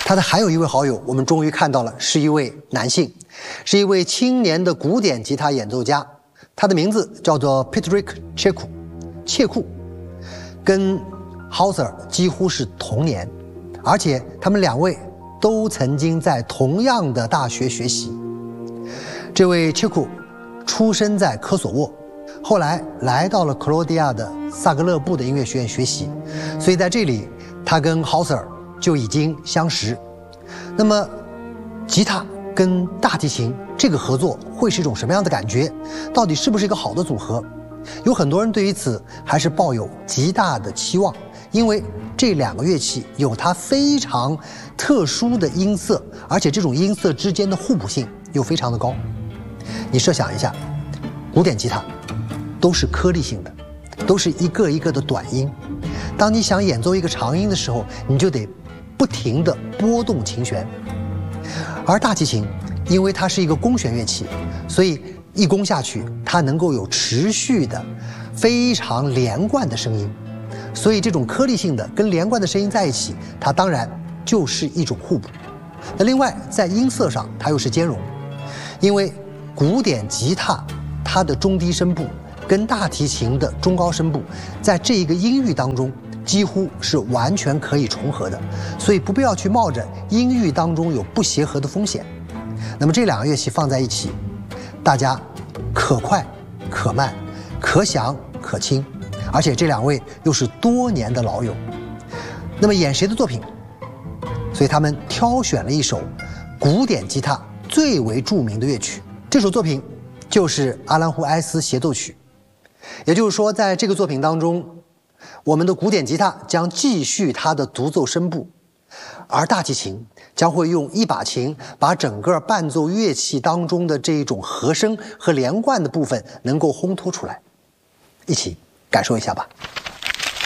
他的还有一位好友，我们终于看到了，是一位男性，是一位青年的古典吉他演奏家，他的名字叫做 Petrik Cechou， 切库，跟 Hauser 几乎是同年，而且他们两位都曾经在同样的大学学习。这位切库出生在科索沃，后来来到了克罗地亚的萨格勒布的音乐学院学习，所以在这里他跟 Hauser 就已经相识。那么吉他跟大提琴这个合作会是一种什么样的感觉？到底是不是一个好的组合？有很多人对于此还是抱有极大的期望，因为这两个乐器有它非常特殊的音色，而且这种音色之间的互补性又非常的高。你设想一下，古典吉他都是颗粒性的，都是一个一个的短音，当你想演奏一个长音的时候，你就得不停地拨动琴弦。而大提琴因为它是一个弓弦乐器，所以一弓下去它能够有持续的非常连贯的声音，所以这种颗粒性的跟连贯的声音在一起，它当然就是一种互补。那另外在音色上它又是兼容，因为古典吉他它的中低声部跟大提琴的中高声部在这一个音域当中几乎是完全可以重合的，所以不必要去冒着音域当中有不协和的风险。那么这两个乐器放在一起，大家可快可慢，可响可轻，而且这两位又是多年的老友。那么演谁的作品？所以他们挑选了一首古典吉他最为著名的乐曲，这首作品就是阿兰胡埃斯协奏曲。也就是说，在这个作品当中，我们的古典吉他将继续它的独奏声部，而大提琴将会用一把琴把整个伴奏乐器当中的这一种和声和连贯的部分能够烘托出来。一起感受一下吧。